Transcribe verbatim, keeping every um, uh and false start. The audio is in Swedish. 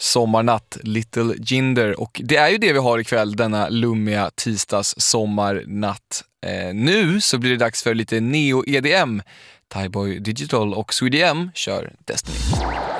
sommarnatt, Little Jinder. Och det är ju det vi har ikväll, denna lummiga tisdags sommarnatt. Eh, nu så blir det dags för lite neo-E D M. Thaiboy Digital och Sweden kör Destiny.